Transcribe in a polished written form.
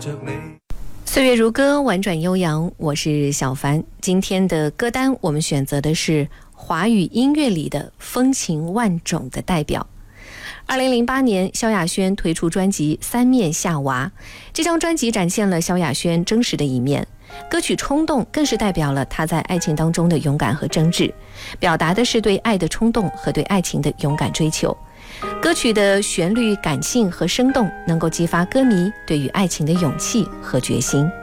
岁月如歌，婉转悠扬，我是小凡。今天的歌单我们选择的是华语音乐里的风情万种的代表。2008年，萧亚轩推出专辑《三面夏娃》，这张专辑展现了萧亚轩真实的一面。歌曲《冲动》更是代表了她在爱情当中的勇敢和真挚，表达的是对爱的冲动和对爱情的勇敢追求。歌曲的旋律感性和生动，能够激发歌迷对于爱情的勇气和决心。